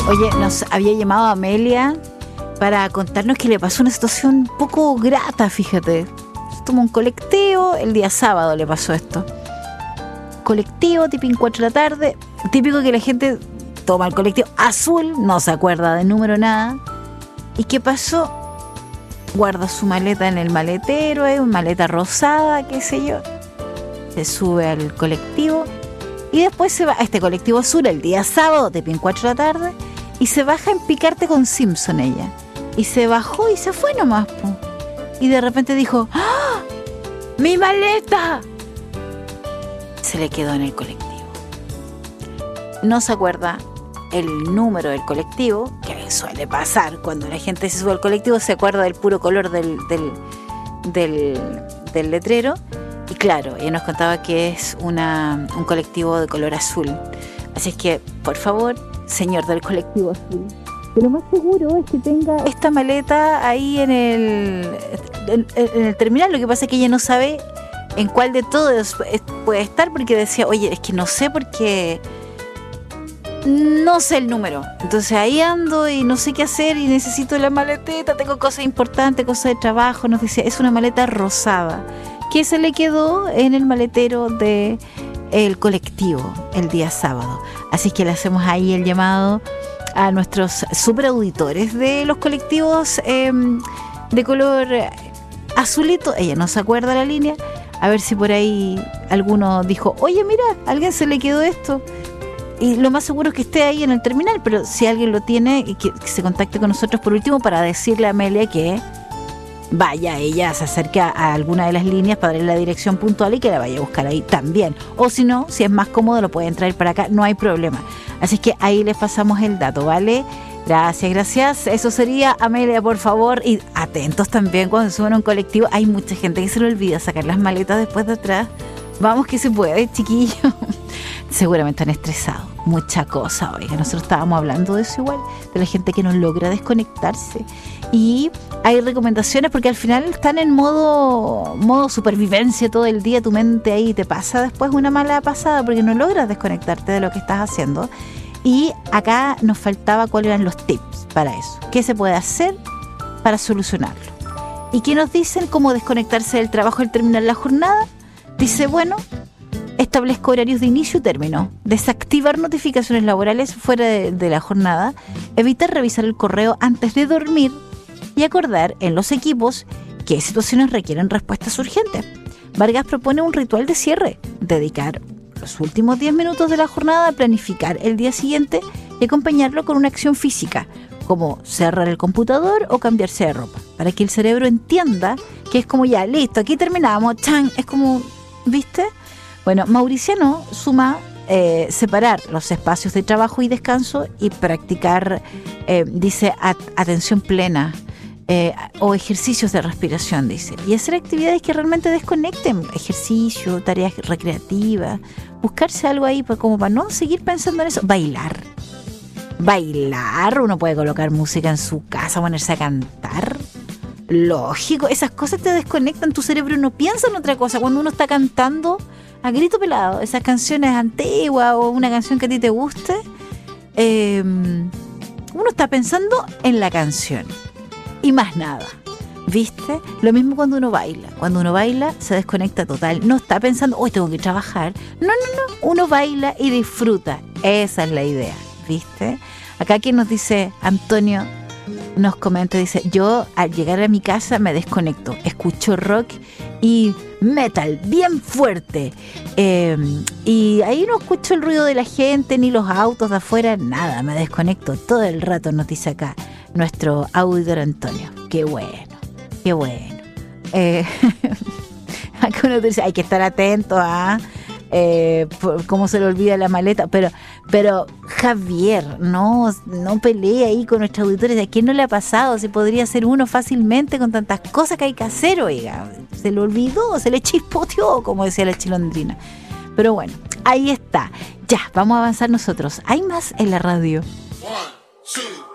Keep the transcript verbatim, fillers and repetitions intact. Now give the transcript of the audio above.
Oye, nos había llamado Amelia para contarnos que le pasó una situación un poco grata, fíjate. Tomó un colectivo, el día sábado le pasó esto. Colectivo, tipo en cuatro de la tarde. Típico que la gente toma el colectivo azul, no se acuerda del número, nada. ¿Y qué pasó? Guarda su maleta en el maletero, es una maleta rosada, qué sé yo. Se sube al colectivo y después se va a este colectivo azul el día sábado, tipo en cuatro de la tarde, y se baja en Picarte con Simpson ella. Y se bajó y se fue nomás, po. Y de repente dijo, ¡ah! ¡Mi maleta! Se le quedó en el colectivo. No se acuerda el número del colectivo, que suele pasar cuando la gente se sube al colectivo, se acuerda del puro color del, del, del, del letrero. Y claro, ella nos contaba que es una, un colectivo de color azul. Así es que, por favor, señor del colectivo azul, lo más seguro es que tenga esta maleta ahí en el, en, en el terminal. Lo que pasa es que ella no sabe en cuál de todos puede estar, porque decía, oye, es que no sé porque no sé el número. Entonces ahí ando y no sé qué hacer y necesito la maletita, tengo cosas importantes, cosas de trabajo. Nos decía, es una maleta rosada que se le quedó en el maletero de el colectivo el día sábado. Así que le hacemos ahí el llamado a nuestros superauditores de los colectivos eh, de color azulito. Ella no se acuerda la línea. A ver si por ahí alguno dijo, oye, mira, a alguien se le quedó esto. Y lo más seguro es que esté ahí en el terminal, pero si alguien lo tiene, que, que se contacte con nosotros por último para decirle a Amelia que vaya, ella se acerque a alguna de las líneas para darle la dirección puntual y que la vaya a buscar ahí también. O si no, si es más cómodo, lo pueden traer para acá, no hay problema. Así que ahí les pasamos el dato, ¿vale? Gracias, gracias. Eso sería, Amelia, por favor. Y atentos también cuando suben a un colectivo. Hay mucha gente que se le olvida sacar las maletas después de atrás. Vamos que se puede, chiquillos. Seguramente están estresados. Mucha cosa, oiga. Nosotros estábamos hablando de eso igual, de la gente que no logra desconectarse. Y hay recomendaciones porque al final están en modo modo supervivencia todo el día. Tu mente ahí te pasa después una mala pasada porque no logras desconectarte de lo que estás haciendo. Y acá nos faltaba cuáles eran los tips para eso. ¿Qué se puede hacer para solucionarlo? ¿Y qué nos dicen? ¿Cómo desconectarse del trabajo al terminar la jornada? Dice, bueno, establezco horarios de inicio y término, desactivar notificaciones laborales fuera de, de la jornada, evitar revisar el correo antes de dormir y acordar en los equipos qué situaciones requieren respuestas urgentes. Vargas propone un ritual de cierre, dedicar los últimos diez minutos de la jornada a planificar el día siguiente y acompañarlo con una acción física, como cerrar el computador o cambiarse de ropa, para que el cerebro entienda que es como ya, listo, aquí terminamos, chan, es como, ¿viste? Bueno, Mauriciano suma eh, separar los espacios de trabajo y descanso y practicar, eh, dice, at- atención plena eh, o ejercicios de respiración, dice. Y hacer actividades que realmente desconecten, ejercicio, tareas recreativas, buscarse algo ahí pues, como para no seguir pensando en eso. Bailar. Bailar, uno puede colocar música en su casa, ponerse a cantar. Lógico, esas cosas te desconectan, tu cerebro no piensa en otra cosa. Cuando uno está cantando a grito pelado, esas canciones antiguas o una canción que a ti te guste, eh, uno está pensando en la canción y más nada, ¿viste? Lo mismo cuando uno baila. Cuando uno baila se desconecta total, no está pensando, hoy tengo que trabajar. No, no, no, uno baila y disfruta. Esa es la idea, ¿viste? Acá quien nos dice, Antonio nos comenta, dice, yo al llegar a mi casa me desconecto, escucho rock y metal bien fuerte, eh, y ahí no escucho el ruido de la gente ni los autos de afuera, nada, me desconecto todo el rato, nos dice acá nuestro auditor Antonio. Qué bueno, qué bueno. eh, acá uno dice, hay que estar atento a Eh, cómo se le olvida la maleta, pero pero Javier, no no pelee ahí con nuestros auditores. ¿A quién no le ha pasado? Se podría hacer uno fácilmente con tantas cosas que hay que hacer, oiga, se le olvidó, se le chispoteó, como decía la chilondrina. Pero bueno, ahí está, ya, vamos a avanzar nosotros. Hay más en la radio. One, two.